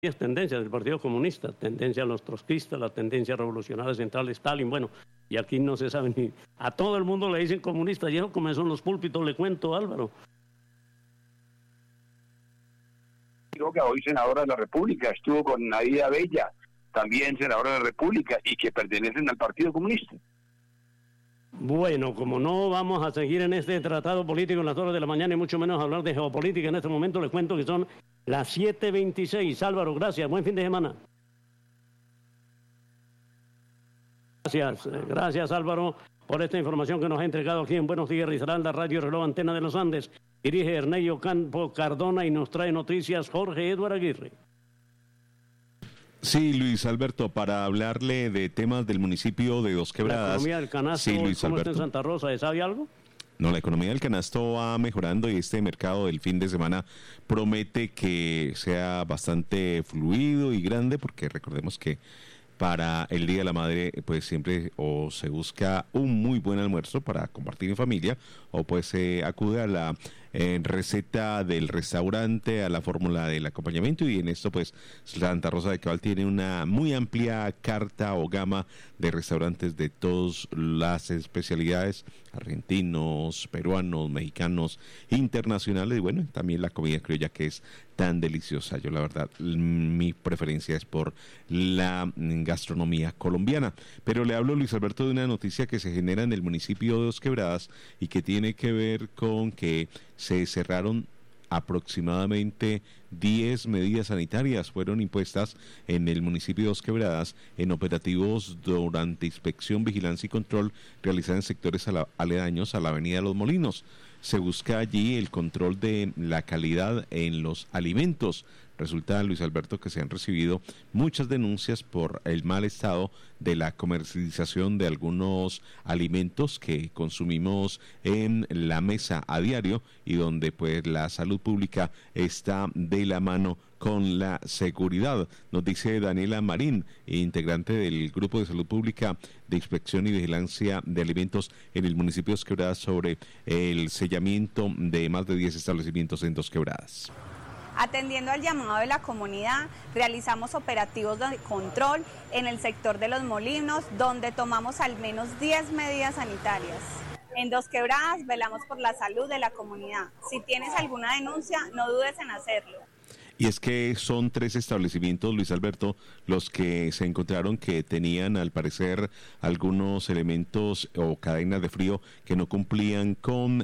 tendencias del Partido Comunista, tendencia a los trotskistas, la tendencia revolucionaria central de Stalin, bueno, y aquí no se sabe ni... A todo el mundo le dicen comunista, y eso comenzó en los púlpitos, le cuento, Álvaro. Creo que hoy senadora de la República, estuvo con Nadia Bella, también senadora de la República, y que pertenecen al Partido Comunista. Bueno, como no vamos a seguir en este tratado político en las horas de la mañana y mucho menos hablar de geopolítica en este momento, les cuento que son las 7:26. Álvaro, gracias. Buen fin de semana. Gracias Álvaro por esta información que nos ha entregado aquí en Buenos Días, Risaralda, Radio Reloj Antena de los Andes. Dirige Ernello Campo Cardona y nos trae noticias Jorge Eduardo Aguirre. Sí, Luis Alberto, para hablarle de temas del municipio de Dos Quebradas. La economía del canasto, sí, Luis ¿cómo Alberto. está en Santa Rosa? ¿Sabe algo? No, la economía del canasto va mejorando y este mercado del fin de semana promete que sea bastante fluido y grande, porque recordemos que para el Día de la Madre pues siempre o se busca un muy buen almuerzo para compartir en familia, o pues se acude a la receta del restaurante, a la fórmula del acompañamiento, y en esto pues Santa Rosa de Cabal tiene una muy amplia carta o gama de restaurantes de todas las especialidades, argentinos, peruanos, mexicanos, internacionales, y bueno, también la comida criolla que es tan deliciosa. Yo la verdad, mi preferencia es por la gastronomía colombiana, pero le hablo, Luis Alberto, de una noticia que se genera en el municipio de Dos Quebradas y que tiene que ver con que se cerraron aproximadamente 10 medidas sanitarias, fueron impuestas en el municipio de Dos Quebradas en operativos durante inspección, vigilancia y control realizada en sectores aledaños a la avenida Los Molinos. Se busca allí el control de la calidad en los alimentos. Resulta, Luis Alberto, que se han recibido muchas denuncias por el mal estado de la comercialización de algunos alimentos que consumimos en la mesa a diario, y donde pues la salud pública está de la mano con la seguridad. Nos dice Daniela Marín, integrante del Grupo de Salud Pública de Inspección y Vigilancia de Alimentos en el municipio de Dos Quebradas, sobre el sellamiento de más de 10 establecimientos en Dos Quebradas. Atendiendo al llamado de la comunidad, realizamos operativos de control en el sector de Los Molinos, donde tomamos al menos 10 medidas sanitarias. En Dos Quebradas velamos por la salud de la comunidad. Si tienes alguna denuncia, no dudes en hacerlo. Y es que son 3 establecimientos, Luis Alberto, los que se encontraron que tenían al parecer algunos elementos o cadenas de frío que no cumplían con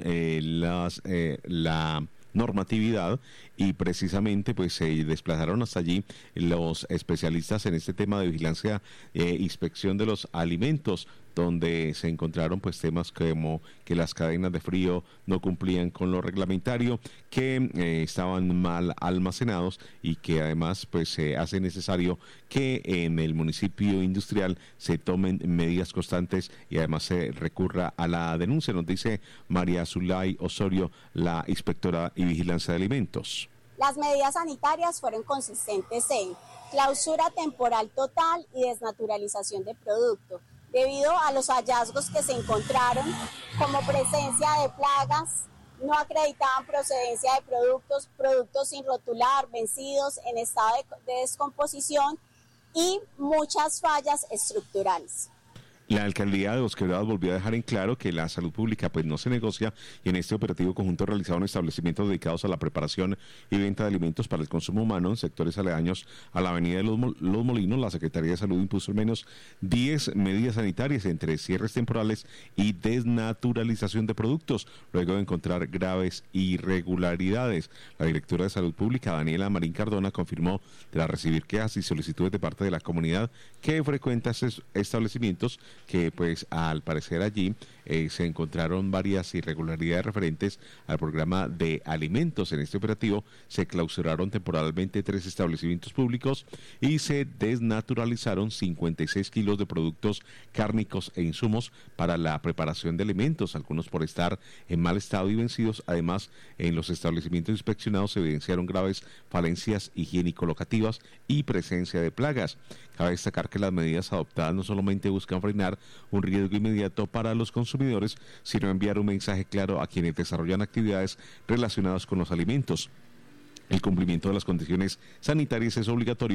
la normatividad, y precisamente pues se desplazaron hasta allí los especialistas en este tema de vigilancia inspección de los alimentos, donde se encontraron pues temas como que las cadenas de frío no cumplían con lo reglamentario, que estaban mal almacenados, y que además pues se hace necesario que en el municipio industrial se tomen medidas constantes y además se recurra a la denuncia. Nos dice María Zulay Osorio, la inspectora y vigilancia de alimentos. Las medidas sanitarias fueron consistentes en clausura temporal total y desnaturalización de producto, debido a los hallazgos que se encontraron, como presencia de plagas, no acreditaban procedencia de productos sin rotular, vencidos, en estado de descomposición, y muchas fallas estructurales. La alcaldía de Dos Quebradas volvió a dejar en claro que la salud pública pues no se negocia, y en este operativo conjunto realizado en establecimientos dedicados a la preparación y venta de alimentos para el consumo humano en sectores aledaños a la avenida de Los Molinos, la Secretaría de Salud impuso al menos 10 medidas sanitarias entre cierres temporales y desnaturalización de productos, luego de encontrar graves irregularidades. La directora de Salud Pública, Daniela Marín Cardona, confirmó, tras recibir quejas y solicitudes de parte de la comunidad que frecuenta estos establecimientos, que pues al parecer allí se encontraron varias irregularidades referentes al programa de alimentos. En este operativo se clausuraron temporalmente 3 establecimientos públicos y se desnaturalizaron 56 kilos de productos cárnicos e insumos para la preparación de alimentos, algunos por estar en mal estado y vencidos. Además, en los establecimientos inspeccionados se evidenciaron graves falencias higiénico-locativas y presencia de plagas. Cabe destacar que las medidas adoptadas no solamente buscan frenar un riesgo inmediato para los consumidores, sino enviar un mensaje claro a quienes desarrollan actividades relacionadas con los alimentos. El cumplimiento de las condiciones sanitarias es obligatorio